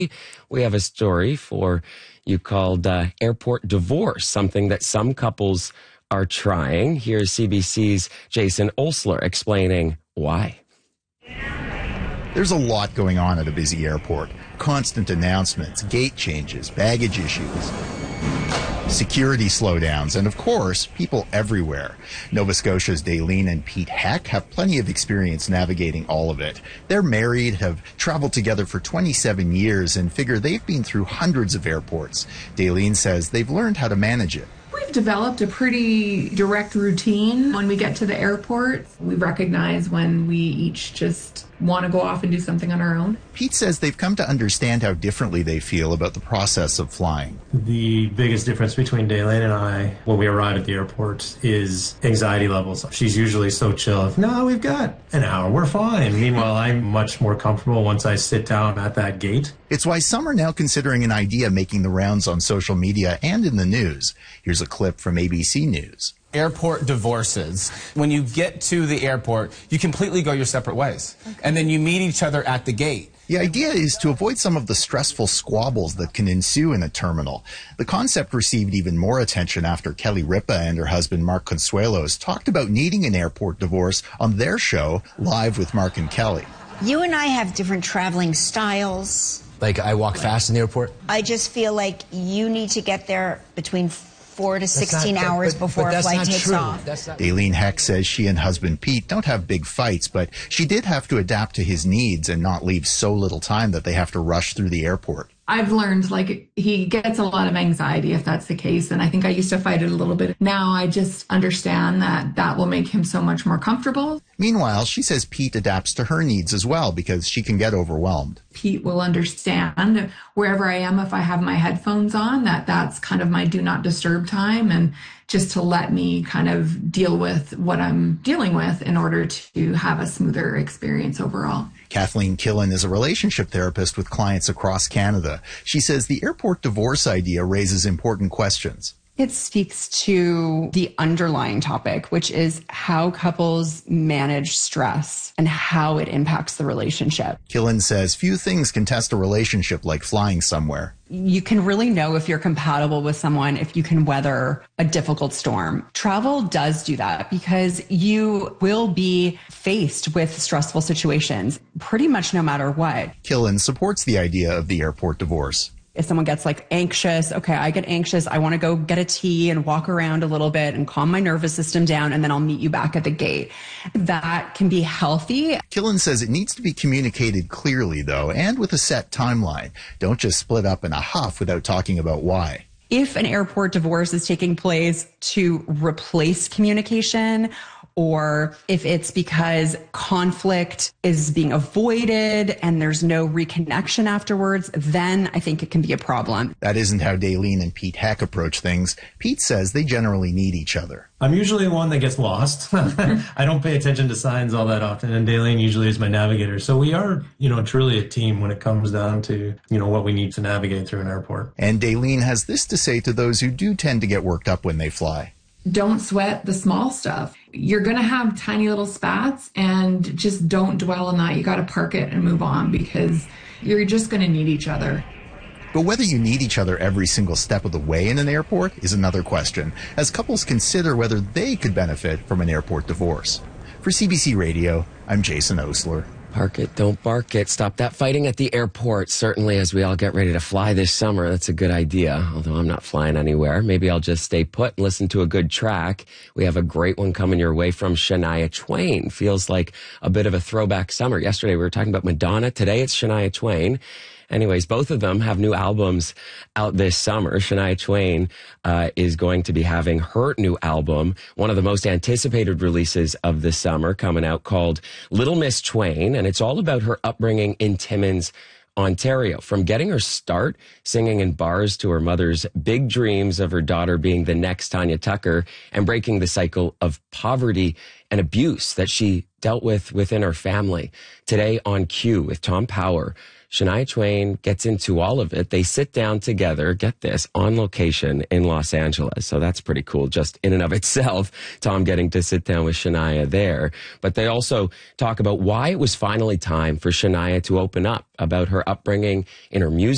We have a story for you called Airport Divorce, something that some couples are trying. Here's CBC's Jason Osler explaining why. There's a lot going on at a busy airport. Constant announcements, gate changes, baggage issues, security slowdowns, and of course, people everywhere. Nova Scotia's Daleen and Pete Heck have plenty of experience navigating all of it. They're married, have traveled together for 27 years, and figure they've been through hundreds of airports. Daleen says they've learned how to manage it. We've developed a pretty direct routine. When we get to the airport, we recognize when we each just want to go off and do something on our own. Pete says they've come to understand how differently they feel about the process of flying. The biggest difference between Daleen and I when we arrive at the airport is anxiety levels. She's usually so chill. No, we've got an hour, we're fine. Meanwhile, I'm much more comfortable once I sit down at that gate. It's why some are now considering an idea making the rounds on social media and in the news. Here's a clip from ABC News. Airport divorces. When you get to the airport, you completely go your separate ways. Okay. And then you meet each other at the gate. The idea is to avoid some of the stressful squabbles that can ensue in a terminal. The concept received even more attention after Kelly Ripa and her husband Mark Consuelos talked about needing an airport divorce on their show, Live with Mark and Kelly. You and I have different traveling styles. Like I walk fast in the airport? I just feel like you need to get there between 4 to 16 hours before a flight takes off. Daleen Heck says she and husband Pete don't have big fights, but she did have to adapt to his needs and not leave so little time that they have to rush through the airport. I've learned, he gets a lot of anxiety if that's the case, and I think I used to fight it a little bit. Now I just understand that will make him so much more comfortable. Meanwhile, she says Pete adapts to her needs as well because she can get overwhelmed. Pete will understand wherever I am if I have my headphones on, that's kind of my do not disturb time, and just to let me kind of deal with what I'm dealing with in order to have a smoother experience overall. Kathleen Killen is a relationship therapist with clients across Canada. She says the airport divorce idea raises important questions. It speaks to the underlying topic, which is how couples manage stress and how it impacts the relationship. Killen says few things can test a relationship like flying somewhere. You can really know if you're compatible with someone if you can weather a difficult storm. Travel does do that because you will be faced with stressful situations pretty much no matter what. Killen supports the idea of the airport divorce. If someone gets anxious, okay, I get anxious, I want to go get a tea and walk around a little bit and calm my nervous system down, and then I'll meet you back at the gate. That can be healthy. Killen says it needs to be communicated clearly, though, and with a set timeline. Don't just split up in a huff without talking about why. If an airport divorce is taking place to replace communication, or if it's because conflict is being avoided and there's no reconnection afterwards, then I think it can be a problem. That isn't how Daleen and Pete Heck approach things. Pete says they generally need each other. I'm usually the one that gets lost. I don't pay attention to signs all that often, and Daleen usually is my navigator. So we are, truly a team when it comes down to, what we need to navigate through an airport. And Daleen has this to say to those who do tend to get worked up when they fly. Don't sweat the small stuff. You're going to have tiny little spats, and just don't dwell on that. You got to park it and move on because you're just going to need each other. But whether you need each other every single step of the way in an airport is another question, as couples consider whether they could benefit from an airport divorce. For CBC Radio, I'm Jason Osler. Park it, don't bark it. Stop that fighting at the airport. Certainly, as we all get ready to fly this summer, that's a good idea. Although I'm not flying anywhere. Maybe I'll just stay put and listen to a good track. We have a great one coming your way from Shania Twain. Feels like a bit of a throwback summer. Yesterday, we were talking about Madonna. Today, it's Shania Twain. Anyways, both of them have new albums out this summer. Shania Twain is going to be having her new album, one of the most anticipated releases of the summer, coming out, called Little Miss Twain. And it's all about her upbringing in Timmins, Ontario. From getting her start singing in bars to her mother's big dreams of her daughter being the next Tanya Tucker and breaking the cycle of poverty and abuse that she dealt with within her family. Today on Q with Tom Power, Shania Twain gets into all of it. They sit down together, get this, on location in Los Angeles. So that's pretty cool just in and of itself, Tom getting to sit down with Shania there. But they also talk about why it was finally time for Shania to open up about her upbringing in her music.